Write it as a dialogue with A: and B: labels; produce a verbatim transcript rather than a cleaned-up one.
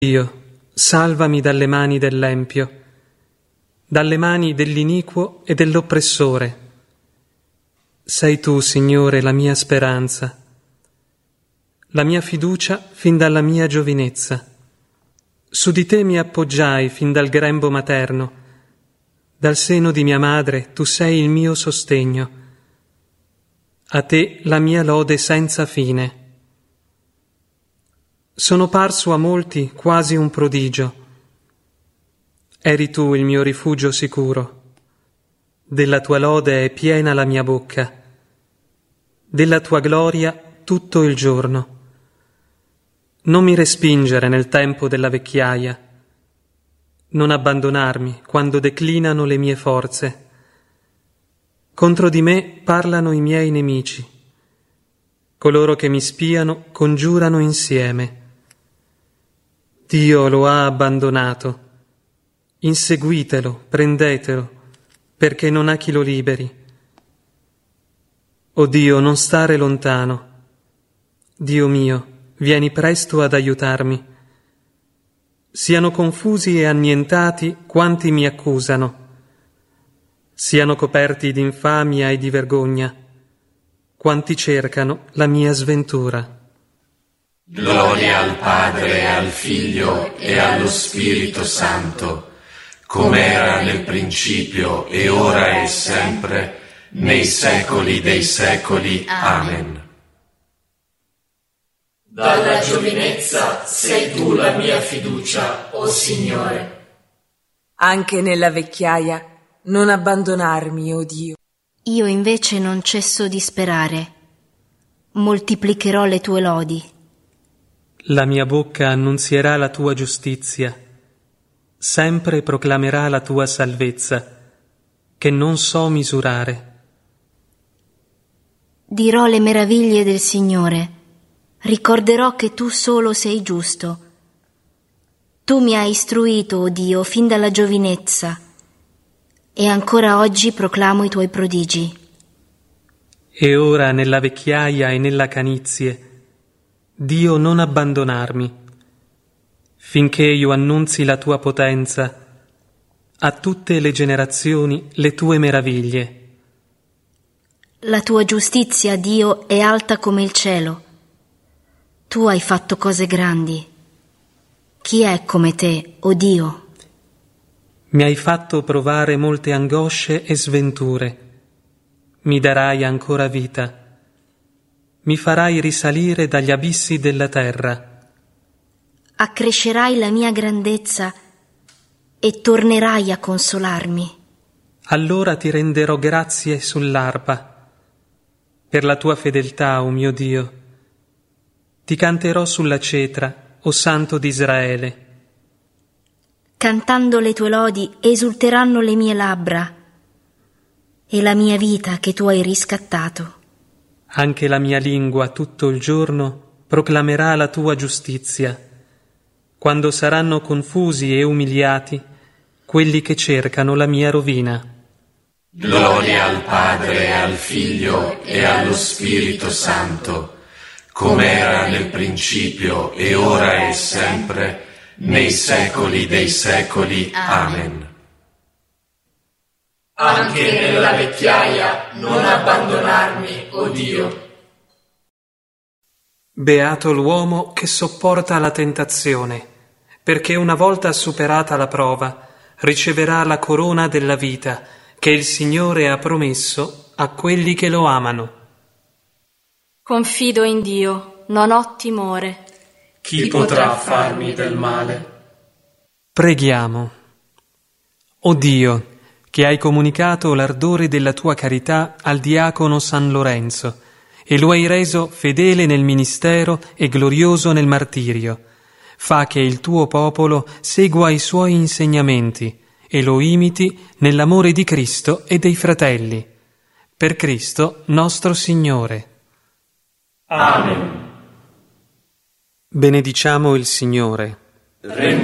A: Dio, salvami dalle mani dell'empio, dalle mani dell'iniquo e dell'oppressore. Sei tu, Signore, la mia speranza, la mia fiducia fin dalla mia giovinezza. Su di te mi appoggiai fin dal grembo materno, dal seno di mia madre tu sei il mio sostegno. A te la mia lode senza fine. Sono parso a molti quasi un prodigio. Eri tu il mio rifugio sicuro. Della tua lode è piena la mia bocca, della tua gloria tutto il giorno. Non mi respingere nel tempo della vecchiaia, non abbandonarmi quando declinano le mie forze. Contro di me parlano i miei nemici, coloro che mi spiano congiurano insieme. Dio lo ha abbandonato, inseguitelo, prendetelo, perché non ha chi lo liberi. O Dio, non stare lontano. Dio mio, vieni presto ad aiutarmi. Siano confusi e annientati quanti mi accusano. Siano coperti di infamia e di vergogna quanti cercano la mia sventura.
B: Gloria al Padre, al Figlio e allo Spirito Santo, come era nel principio e ora e sempre, nei secoli dei secoli. Amen.
C: Dalla giovinezza sei tu la mia fiducia, o Signore.
D: Anche nella vecchiaia non abbandonarmi, o Dio.
E: Io invece non cesso di sperare. Moltiplicherò le tue lodi.
A: La mia bocca annunzierà la tua giustizia, sempre proclamerà la tua salvezza, che non so misurare.
E: Dirò le meraviglie del Signore, ricorderò che tu solo sei giusto. Tu mi hai istruito, o Dio, fin dalla giovinezza, e ancora oggi proclamo i tuoi prodigi.
A: E ora nella vecchiaia e nella canizie, Dio, non abbandonarmi, finché io annunzi la tua potenza, a tutte le generazioni le tue meraviglie.
E: La tua giustizia, Dio, è alta come il cielo. Tu hai fatto cose grandi. Chi è come te, o Dio?
A: Mi hai fatto provare molte angosce e sventure. Mi darai ancora vita. Mi farai risalire dagli abissi della terra.
E: Accrescerai la mia grandezza e tornerai a consolarmi.
A: Allora ti renderò grazie sull'arpa. Per la tua fedeltà, o mio Dio. Ti canterò sulla cetra, o Santo di Israele.
E: Cantando le tue lodi esulteranno le mie labbra e la mia vita che tu hai riscattato.
A: Anche la mia lingua tutto il giorno proclamerà la tua giustizia, quando saranno confusi e umiliati quelli che cercano la mia rovina.
B: Gloria al Padre, al Figlio e allo Spirito Santo, come era nel principio e ora e sempre, nei secoli dei secoli. Amen.
C: Anche nella vecchiaia non abbandonarmi, o Dio.
A: Beato l'uomo che sopporta la tentazione, perché una volta superata la prova riceverà la corona della vita che il Signore ha promesso a quelli che lo amano.
F: Confido in Dio, non ho timore.
C: Chi potrà farmi del male?
A: Preghiamo. O Dio, che hai comunicato l'ardore della tua carità al diacono San Lorenzo e lo hai reso fedele nel ministero e glorioso nel martirio, fa che il tuo popolo segua i suoi insegnamenti e lo imiti nell'amore di Cristo e dei fratelli. Per Cristo nostro Signore.
C: Amen.
A: Benediciamo il Signore.